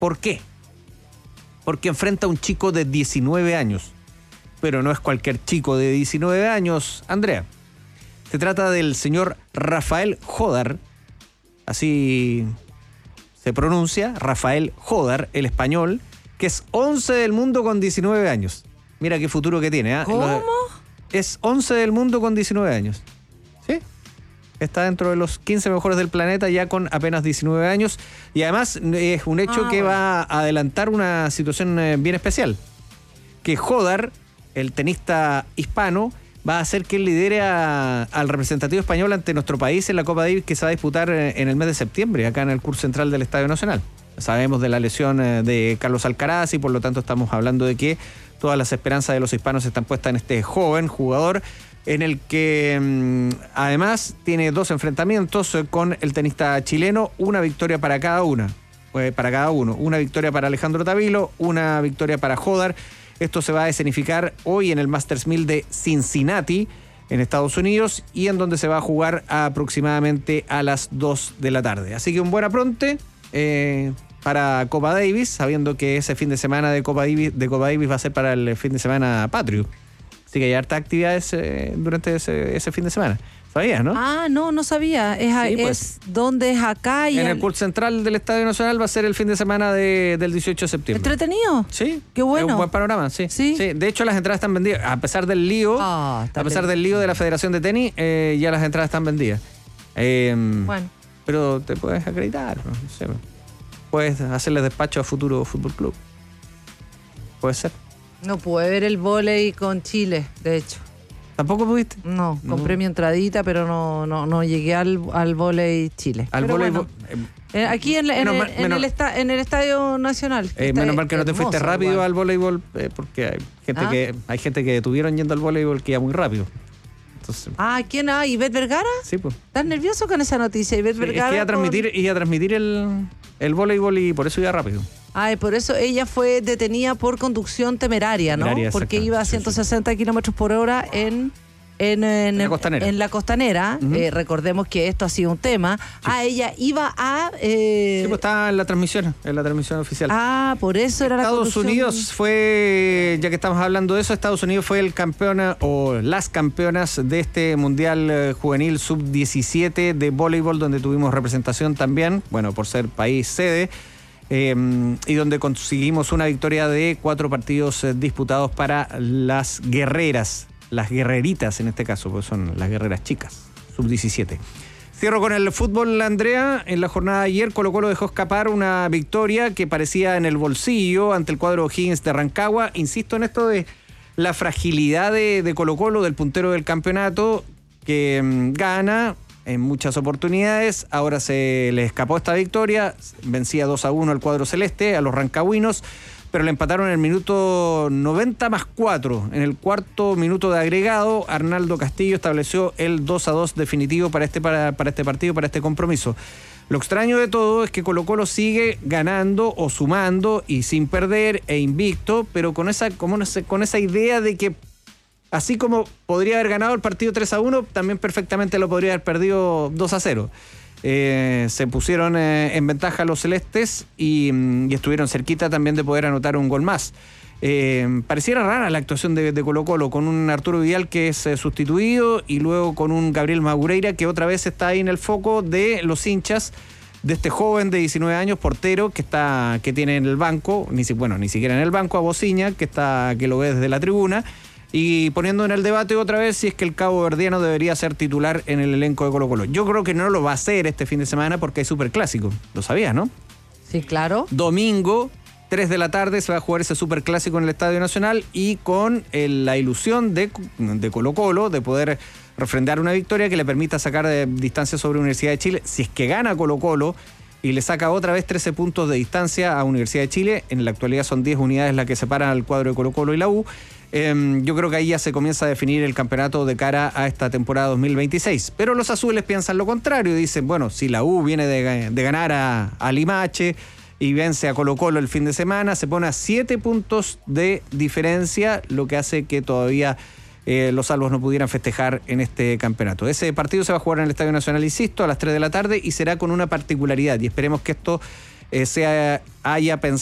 ¿Por qué? Porque enfrenta a un chico de 19 años. Pero no es cualquier chico de 19 años, Andrea. Se trata del señor Rafael Jodar, así se pronuncia, Rafael Jodar, el español, que es 11 del mundo con 19 años. Mira qué futuro que tiene, ¿eh? ¿Cómo? Es 11 del mundo con 19 años. ¿Sí? Está dentro de los 15 mejores del planeta ya con apenas 19 años. Y además es un hecho que va a adelantar una situación bien especial. Que Jodar, el tenista hispano, va a hacer que él lidere al representativo español ante nuestro país en la Copa Davis que se va a disputar en el mes de septiembre, acá en el curso central del Estadio Nacional. Sabemos de la lesión de Carlos Alcaraz y por lo tanto estamos hablando de que todas las esperanzas de los hispanos están puestas en este joven jugador en el que además tiene 2 enfrentamientos con el tenista chileno, una victoria para cada uno. Una victoria para Alejandro Tavilo, una victoria para Jodar. Esto se va a escenificar hoy en el Masters 1000 de Cincinnati, en Estados Unidos, y en donde se va a jugar aproximadamente a las 2 de la tarde. Así que un buen apronte para Copa Davis, sabiendo que ese fin de semana de Copa Davis va a ser para el fin de semana patrio. Así que hay hartas actividades durante ese fin de semana. ¿Sabías, no? Ah, no sabía. Es donde es acá. Y en el curso central del Estadio Nacional va a ser el fin de semana del 18 de septiembre. ¿Entretenido? Sí. Qué bueno. Es un buen panorama, sí. De hecho, las entradas están vendidas. A pesar del lío, del lío de la Federación de Tenis, ya las entradas están vendidas. Bueno. Pero te puedes acreditar, no sé. Puedes hacerle despacho a Futuro Fútbol Club. Puede ser. No pude ver el vóley con Chile, de hecho. ¿Tampoco pudiste? No, compré mi entradita, pero no llegué al vóley Chile. Al vóley. Bueno, aquí en el Estadio Nacional. Menos mal que no te fuiste rápido igual al voleibol, porque hay gente que detuvieron yendo al voleibol que iba muy rápido. Entonces, ¿quién? ¿Ivette Vergara? Sí, pues. ¿Estás nervioso con esa noticia, Ivette Vergara? Es que iba a transmitir el voleibol y por eso iba rápido. Y por eso ella fue detenida por conducción temeraria, ¿no? Porque iba a 160 kilómetros por hora en la costanera. Recordemos que esto ha sido un tema. Sí. Ella iba a... Sí, pues estaba en la transmisión oficial. Por eso era Estados Unidos fue, ya que estamos hablando de eso, Estados Unidos fue el campeón o las campeonas de este Mundial Juvenil Sub-17 de voleibol, donde tuvimos representación también, bueno, por ser país sede. Y donde conseguimos una victoria de 4 partidos disputados para las guerreras, las guerreritas en este caso, pues son las guerreras chicas, sub-17. Cierro con el fútbol, Andrea. En la jornada de ayer, Colo-Colo dejó escapar una victoria que parecía en el bolsillo ante el cuadro O'Higgins de Rancagua. Insisto en esto de la fragilidad de Colo-Colo, del puntero del campeonato, que gana en muchas oportunidades. Ahora se le escapó esta victoria, vencía 2-1 al cuadro celeste, a los rancagüinos, pero le empataron en el minuto 90+4. En el cuarto minuto de agregado, Arnaldo Castillo estableció el 2-2 definitivo para este partido, para este compromiso. Lo extraño de todo es que Colo-Colo sigue ganando o sumando y sin perder e invicto, pero con esa idea de que así como podría haber ganado el partido 3-1, también perfectamente lo podría haber perdido 2-0. Se pusieron en ventaja los celestes y estuvieron cerquita también de poder anotar un gol más. Pareciera rara la actuación de Colo-Colo, con un Arturo Vidal que es sustituido y luego con un Gabriel Magureira que otra vez está ahí en el foco de los hinchas de este joven de 19 años, portero, que tiene en el banco, ni siquiera en el banco, a Bociña, que lo ve desde la tribuna. Y poniendo en el debate otra vez si es que el cabo verdiano debería ser titular en el elenco de Colo-Colo. Yo creo que no lo va a hacer este fin de semana porque hay superclásico. Lo sabías, ¿no? Sí, claro. Domingo, 3 de la tarde, se va a jugar ese superclásico en el Estadio Nacional y con la ilusión de Colo-Colo de poder refrendar una victoria que le permita sacar distancia sobre Universidad de Chile. Si es que gana Colo-Colo y le saca otra vez 13 puntos de distancia a Universidad de Chile, en la actualidad son 10 unidades las que separan al cuadro de Colo-Colo y la U. Yo creo que ahí ya se comienza a definir el campeonato de cara a esta temporada 2026. Pero los azules piensan lo contrario. Dicen, bueno, si la U viene de ganar a Limache y vence a Colo-Colo el fin de semana, se pone a 7 puntos de diferencia, lo que hace que todavía los salvos no pudieran festejar en este campeonato. Ese partido se va a jugar en el Estadio Nacional, insisto, a las 3 de la tarde y será con una particularidad. Y esperemos que esto se haya pensado